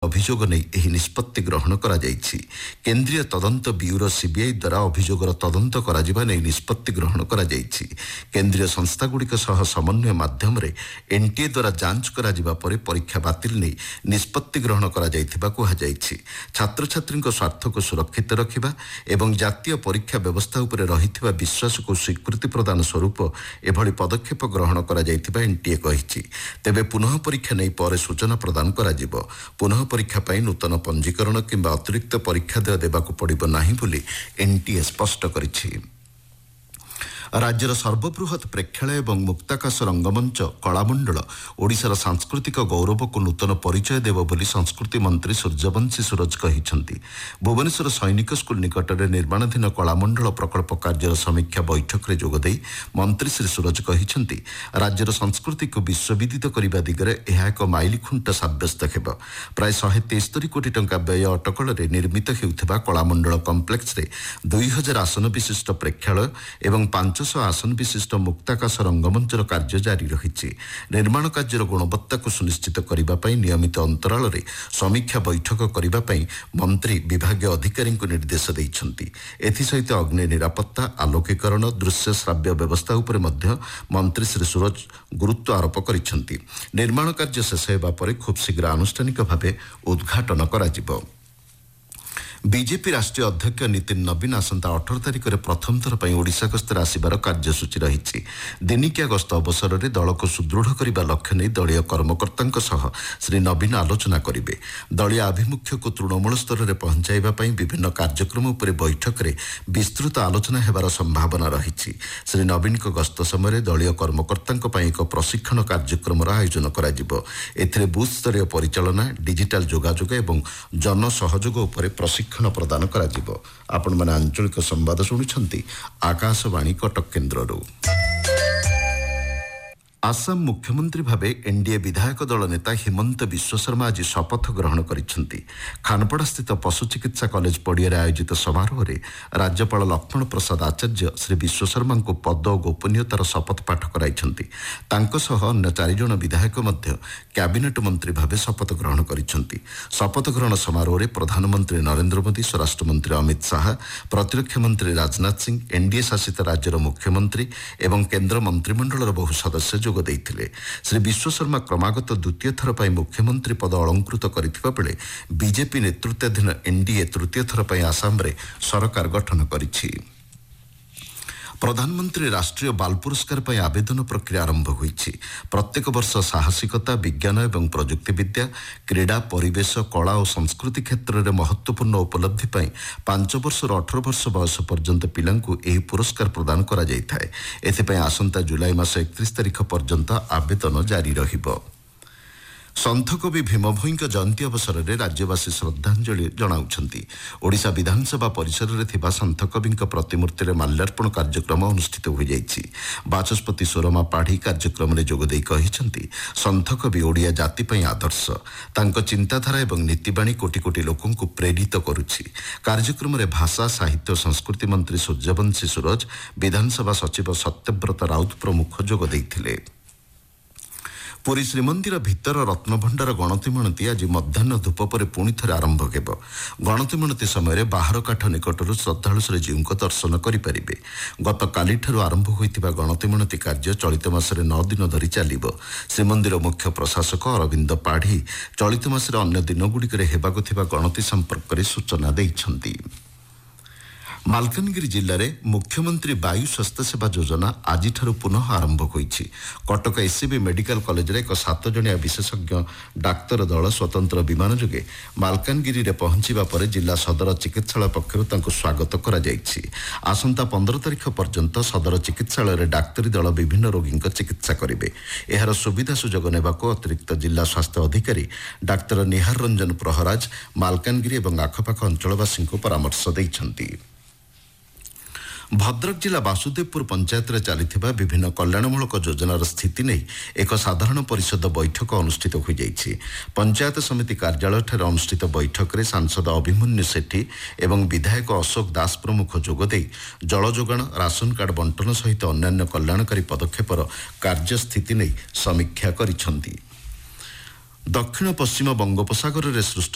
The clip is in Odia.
ଅଭିଯୋଗ ନେଇ ଏହି ନିଷ୍ପତ୍ତି ଗ୍ରହଣ କରାଯାଇଛି। କେନ୍ଦ୍ରୀୟ ତଦନ୍ତ ବ୍ୟୁରୋ ସିବିଆଇ ଦ୍ୱାରା ଅଭିଯୋଗର ତଦନ୍ତ କରାଯିବା ନେଇ ନିଷ୍ପତ୍ତି ଗ୍ରହଣ କରାଯାଇଛି। କେନ୍ଦ୍ରୀୟ ସଂସ୍ଥାଗୁଡ଼ିକ ସହ ସମନ୍ୱୟ ମାଧ୍ୟମରେ ଏନ୍ଟିଏ ଦ୍ୱାରା ଯାଞ୍ଚ କରାଯିବା ପରେ ପରୀକ୍ଷା ବାତିଲ ନେଇ ନିଷ୍ପତ୍ତି ଗ୍ରହଣ କରାଯାଇଥିବା କୁହାଯାଇଛି। ଛାତ୍ରଛାତ୍ରୀଙ୍କ ସ୍ୱାର୍ଥକୁ ସୁରକ୍ଷିତ ରଖିବା ଏବଂ ଜାତୀୟ ପରୀକ୍ଷା ବ୍ୟବସ୍ଥା ଉପରେ ରହିଥିବା ବିଶ୍ୱାସକୁ ସ୍ୱୀକୃତି ପ୍ରଦାନ ସ୍ୱରୂପ ଏଭଳି ପଦକ୍ଷେପ ଗ୍ରହଣ କରାଯାଇଥିବା ଏନ୍ଟିଏ କହିଛି। ତେବେ ପୁନଃ ପରୀକ୍ଷା ନେଇ ପରେ ସୂଚନା ପ୍ରଦାନ କରାଯିବ। ପୁନଃ ପରୀକ୍ଷା ପାଇଁ ନୂତନ ପଞ୍ଜୀକରଣ କିମ୍ବା ଅତିରିକ୍ତ ପରୀକ୍ଷା ଦେୟ ଦେବାକୁ ପଡ଼ିବ ନାହିଁ ବୋଲି ଏନ୍ଟିଏ ସ୍ପଷ୍ଟ କରିଛି। ରାଜ୍ୟର ସର୍ବବୃହତ୍ ପ୍ରେକ୍ଷାଳୟ ଏବଂ ମୁକ୍ତାକାଶ ରଙ୍ଗମଞ୍ଚ କଳାମଣ୍ଡଳ ଓଡ଼ିଶାର ସାଂସ୍କୃତିକ ଗୌରବକୁ ନୂତନ ପରିଚୟ ଦେବ ବୋଲି ସଂସ୍କୃତି ମନ୍ତ୍ରୀ ସୂର୍ଯ୍ୟବଂଶୀ ସୁରଜ କହିଛନ୍ତି। ଭୁବନେଶ୍ୱର ସୈନିକ ସ୍କୁଲ ନିକଟରେ ନିର୍ମାଣାଧୀନ କଳାମଣ୍ଡଳ ପ୍ରକଳ୍ପ କାର୍ଯ୍ୟର ସମୀକ୍ଷା ବୈଠକରେ ଯୋଗଦେଇ ମନ୍ତ୍ରୀ ଶ୍ରୀ ସୁରଜ କହିଛନ୍ତି, ରାଜ୍ୟର ସଂସ୍କୃତିକୁ ବିଶ୍ୱବିଦିତ କରିବା ଦିଗରେ ଏହା ଏକ ମାଇଲଖୁଣ୍ଟ ସାବ୍ୟସ୍ତ ହେବ। ପ୍ରାୟ 173 କୋଟି ଟଙ୍କା ବ୍ୟୟ ଅଟକଳରେ ନିର୍ମିତ ହେଉଥିବା କଳାମଣ୍ଡଳ କମ୍ପ୍ଲେକ୍ସରେ 2000 ଆସନ ବିଶିଷ୍ଟ ପ୍ରେକ୍ଷାଳୟ ଏବଂ 500 ଆସନ ବିଶିଷ୍ଟ ମୁକ୍ତାକାଶ ରଙ୍ଗମଞ୍ଚର କାର୍ଯ୍ୟ ଜାରି ରହିଛି। ନିର୍ମାଣ କାର୍ଯ୍ୟର ଗୁଣବତ୍ତାକୁ ସୁନିଶ୍ଚିତ କରିବା ପାଇଁ ନିୟମିତ ଅନ୍ତରାଳରେ ସମୀକ୍ଷା ବୈଠକ କରିବା ପାଇଁ ମନ୍ତ୍ରୀ ବିଭାଗୀୟ ଅଧିକାରୀଙ୍କୁ ନିର୍ଦ୍ଦେଶ ଦେଇଛନ୍ତି। ଏଥିସହିତ ଅଗ୍ନି ନିରାପତ୍ତା, ଆଲୋକୀକରଣ, ଦୃଶ୍ୟ ଶ୍ରାବ୍ୟ ବ୍ୟବସ୍ଥା ଉପରେ ମଧ୍ୟ ମନ୍ତ୍ରୀ ଶ୍ରୀ ସୁରଜ ଗୁରୁତ୍ୱ ଆରୋପ କରିଛନ୍ତି। ନିର୍ମାଣ କାର୍ଯ୍ୟ ଶେଷ ହେବା ପରେ ଖୁବ୍ ଶୀଘ୍ର ଆନୁଷ୍ଠାନିକ ଭାବେ ଉଦ୍ଘାଟନ କରାଯିବ। ବିଜେପି ରାଷ୍ଟ୍ରୀୟ ଅଧ୍ୟକ୍ଷ ନୀତିନ ନବୀନ ଆସନ୍ତା 18 ତାରିଖରେ ପ୍ରଥମ ଥର ପାଇଁ ଓଡ଼ିଶା ଗସ୍ତରେ ଆସିବାର କାର୍ଯ୍ୟସୂଚୀ ରହିଛି। ଦିନିକିଆ ଗସ୍ତ ଅବସରରେ ଦଳକୁ ସୁଦୃଢ଼ କରିବା ଲକ୍ଷ୍ୟ ନେଇ ଦଳୀୟ କର୍ମକର୍ତ୍ତାଙ୍କ ସହ ଶ୍ରୀ ନବୀନ ଆଲୋଚନା କରିବେ। ଦଳୀୟ ଆଭିମୁଖ୍ୟକୁ ତୃଣମୂଳ ସ୍ତରରେ ପହଞ୍ଚାଇବା ପାଇଁ ବିଭିନ୍ନ କାର୍ଯ୍ୟକ୍ରମ ଉପରେ ବୈଠକରେ ବିସ୍ତୃତ ଆଲୋଚନା ହେବାର ସମ୍ଭାବନା ରହିଛି। ଶ୍ରୀ ନବୀନଙ୍କ ଗସ୍ତ ସମୟରେ ଦଳୀୟ କର୍ମକର୍ତ୍ତାଙ୍କ ପାଇଁ ଏକ ପ୍ରଶିକ୍ଷଣ କାର୍ଯ୍ୟକ୍ରମର ଆୟୋଜନ କରାଯିବ। ଏଥିରେ ବୁଥ୍ ସ୍ତରୀୟ ପରିଚାଳନା, ଡିଜିଟାଲ ଯୋଗାଯୋଗ ଏବଂ ଜନସହଯୋଗ ଉପରେ ପ୍ରଶିକ୍ଷଣ ପ୍ରଦାନ କରାଯିବ। ଆପଣମାନେ ଆଞ୍ଚଳିକ ସମ୍ବାଦ ଶୁଣୁଛନ୍ତି ଆକାଶବାଣୀ କଟକ କେନ୍ଦ୍ରରୁ। ଆସାମ ମୁଖ୍ୟମନ୍ତ୍ରୀ ଭାବେ ଏନ୍ଡିଏ ବିଧାୟକ ଦଳ ନେତା ହିମନ୍ତ ବିଶ୍ୱଶର୍ମା ଆଜି ଶପଥ ଗ୍ରହଣ କରିଛନ୍ତି। ଖାନପଡ଼ାସ୍ଥିତ ପଶୁ ଚିକିତ୍ସା କଲେଜ ପଡ଼ିଆରେ ଆୟୋଜିତ ସମାରୋହରେ ରାଜ୍ୟପାଳ ଲକ୍ଷ୍ମଣ ପ୍ରସାଦ ଆଚାର୍ଯ୍ୟ ଶ୍ରୀ ବିଶ୍ୱଶର୍ମାଙ୍କୁ ପଦ ଓ ଗୋପନୀୟତାର ଶପଥ ପାଠ କରାଇଛନ୍ତି। ତାଙ୍କ ସହ ଅନ୍ୟ 4 ଜଣ ବିଧାୟକ ମଧ୍ୟ କ୍ୟାବିନେଟ୍ ମନ୍ତ୍ରୀ ଭାବେ ଶପଥ ଗ୍ରହଣ କରିଛନ୍ତି। ଶପଥ ଗ୍ରହଣ ସମାରୋହରେ ପ୍ରଧାନମନ୍ତ୍ରୀ ନରେନ୍ଦ୍ର ମୋଦି, ସ୍ୱରାଷ୍ଟ୍ରମନ୍ତ୍ରୀ ଅମିତ ଶାହା, ପ୍ରତିରକ୍ଷା ମନ୍ତ୍ରୀ ରାଜନାଥ ସିଂ, ଏନ୍ଡିଏ ଶାସିତ ରାଜ୍ୟର ମୁଖ୍ୟମନ୍ତ୍ରୀ ଏବଂ କେନ୍ଦ୍ର ମନ୍ତ୍ରିମଣ୍ଡଳର ବହୁ ସଦସ୍ୟ ଯୋଗ ଦେଇଥିଲେ। ଶ୍ରୀ ବିଶ୍ୱଶର୍ମା କ୍ରମାଗତ ଦ୍ୱିତୀୟ ଥର ପାଇଁ ମୁଖ୍ୟମନ୍ତ୍ରୀ ପଦ ଅଳଙ୍କୃତ କରିଥିବା ବେଳେ ବିଜେପି ନେତୃତ୍ୱାଧୀନ ଏନ୍ଡିଏ ତୃତୀୟ ଥର ପାଇଁ ଆସାମରେ ସରକାର ଗଠନ କରିଛି। ପ୍ରଧାନମନ୍ତ୍ରୀ ରାଷ୍ଟ୍ରୀୟ ବାଲ ପୁରସ୍କାର ପାଇଁ ଆବେଦନ ପ୍ରକ୍ରିୟା ଆରମ୍ଭ ହୋଇଛି। ପ୍ରତ୍ୟେକ ବର୍ଷ ସାହସିକତା, ବିଜ୍ଞାନ ଏବଂ ପ୍ରଯୁକ୍ତିବିଦ୍ୟା, କ୍ରୀଡ଼ା, ପରିବେଶ, କଳା ଓ ସଂସ୍କୃତି କ୍ଷେତ୍ରରେ ମହତ୍ୱପୂର୍ଣ୍ଣ ଉପଲବ୍ଧି ପାଇଁ 5 ବର୍ଷରୁ 18 ବର୍ଷ ବୟସ ପର୍ଯ୍ୟନ୍ତ ପିଲାଙ୍କୁ ଏହି ପୁରସ୍କାର ପ୍ରଦାନ କରାଯାଇଥାଏ। ଏଥିପାଇଁ ଆସନ୍ତା ଜୁଲାଇ ମାସ 31 ତାରିଖ ପର୍ଯ୍ୟନ୍ତ ଆବେଦନ ଜାରି ରହିବ। ସନ୍ଥକବି ଭୀମଭୋଇଙ୍କ ଜୟନ୍ତୀ ଅବସରରେ ରାଜ୍ୟବାସୀ ଶ୍ରଦ୍ଧାଞ୍ଜଳି ଜଣାଉଛନ୍ତି। ଓଡ଼ିଶା ବିଧାନସଭା ପରିସରରେ ଥିବା ସନ୍ଥକବିଙ୍କ ପ୍ରତିମୂର୍ତ୍ତିରେ ମାଲ୍ୟାର୍ପଣ କାର୍ଯ୍ୟକ୍ରମ ଅନୁଷ୍ଠିତ ହୋଇଯାଇଛି। ବାଚସ୍ପତି ସୁରମା ପାଢ଼ୀ କାର୍ଯ୍ୟକ୍ରମରେ ଯୋଗଦେଇ କହିଛନ୍ତି, ସନ୍ଥକବି ଓଡ଼ିଆ ଜାତି ପାଇଁ ଆଦର୍ଶ। ତାଙ୍କ ଚିନ୍ତାଧାରା ଏବଂ ନୀତିବାଣୀ କୋଟି କୋଟି ଲୋକଙ୍କୁ ପ୍ରେରିତ କରୁଛି। କାର୍ଯ୍ୟକ୍ରମରେ ଭାଷା, ସାହିତ୍ୟ ଓ ସଂସ୍କୃତି ମନ୍ତ୍ରୀ ସୂର୍ଯ୍ୟବଂଶୀ ସୁରଜ, ବିଧାନସଭା ସଚିବ ସତ୍ୟବ୍ରତ ରାଉତ ପ୍ରମୁଖ ଯୋଗ ଦେଇଥିଲେ। ପୁରୀ ଶ୍ରୀମନ୍ଦିର ଭିତର ରତ୍ନଭଣ୍ଡାର ଗଣତି ମଣତି ଆଜି ମଧ୍ୟାହ୍ନ ଧୂପ ପରେ ପୁଣି ଥରେ ଆରମ୍ଭ ହେବ। ଗଣତି ମଣତି ସମୟରେ ବାହାର କାଠ ନିକଟରୁ ଶ୍ରଦ୍ଧାଳୁ ଶ୍ରୀଜୀଉଙ୍କ ଦର୍ଶନ କରିପାରିବେ। ଗତକାଲିଠାରୁ ଆରମ୍ଭ ହୋଇଥିବା ଗଣତି ମଣତି କାର୍ଯ୍ୟ ଚଳିତ ମାସରେ 9 ଦିନ ଧରି ଚାଲିବ। ଶ୍ରୀମନ୍ଦିର ମୁଖ୍ୟ ପ୍ରଶାସକ ଅରବିନ୍ଦ ପାଢ଼ୀ ଚଳିତ ମାସରେ ଅନ୍ୟ ଦିନଗୁଡ଼ିକରେ ହେବାକୁ ଥିବା ଗଣତି ସମ୍ପର୍କରେ ସୂଚନା ଦେଇଛନ୍ତି। ମାଲକାନଗିରି ଜିଲ୍ଲାରେ ମୁଖ୍ୟମନ୍ତ୍ରୀ ବାୟୁ ସ୍ୱାସ୍ଥ୍ୟସେବା ଯୋଜନା ଆଜିଠାରୁ ପୁନଃ ଆରମ୍ଭ ହୋଇଛି। କଟକ ଏସ୍ସିବି ମେଡିକାଲ କଲେଜରେ ଏକ 7 ଜଣିଆ ବିଶେଷଜ୍ଞ ଡାକ୍ତର ଦଳ ସ୍ୱତନ୍ତ୍ର ବିମାନ ଯୋଗେ ମାଲକାନଗିରିରେ ପହଞ୍ଚିବା ପରେ ଜିଲ୍ଲା ସଦର ଚିକିତ୍ସାଳୟ ପକ୍ଷରୁ ତାଙ୍କୁ ସ୍ୱାଗତ କରାଯାଇଛି। ଆସନ୍ତା 15 ତାରିଖ ପର୍ଯ୍ୟନ୍ତ ସଦର ଚିକିତ୍ସାଳୟରେ ଡାକ୍ତରୀ ଦଳ ବିଭିନ୍ନ ରୋଗୀଙ୍କ ଚିକିତ୍ସା କରିବେ। ଏହାର ସୁବିଧା ସୁଯୋଗ ନେବାକୁ ଅତିରିକ୍ତ ଜିଲ୍ଲା ସ୍ୱାସ୍ଥ୍ୟ ଅଧିକାରୀ ଡାକ୍ତର ନିହାର ରଞ୍ଜନ ପ୍ରହରାଜ ମାଲକାନଗିରି ଏବଂ ଆଖପାଖ ଅଞ୍ଚଳବାସୀଙ୍କୁ ପରାମର୍ଶ ଦେଇଛନ୍ତି। ଭଦ୍ରକ ଜିଲ୍ଲା ବାସୁଦେବପୁର ପଞ୍ଚାୟତରେ ଚାଲିଥିବା ବିଭିନ୍ନ କଲ୍ୟାଣମୂଳକ ଯୋଜନାର ସ୍ଥିତି ନେଇ ଏକ ସାଧାରଣ ପରିଷଦ ବୈଠକ ଅନୁଷ୍ଠିତ ହୋଇଯାଇଛି। ପଞ୍ଚାୟତ ସମିତି କାର୍ଯ୍ୟାଳୟଠାରେ ଅନୁଷ୍ଠିତ ବୈଠକରେ ସାଂସଦ ଅଭିମନ୍ୟୁ ସେଠୀ ଏବଂ ବିଧାୟକ ଅଶୋକ ଦାସ ପ୍ରମୁଖ ଯୋଗଦେଇ ଜଳ ଯୋଗାଣ, ରାସନ କାର୍ଡ ବଣ୍ଟନ ସହିତ ଅନ୍ୟାନ୍ୟ କଲ୍ୟାଣକାରୀ ପଦକ୍ଷେପର କାର୍ଯ୍ୟସ୍ଥିତି ନେଇ ସମୀକ୍ଷା କରିଛନ୍ତି। ଦକ୍ଷିଣ ପଶ୍ଚିମ ବଙ୍ଗୋପସାଗରରେ ସୃଷ୍ଟ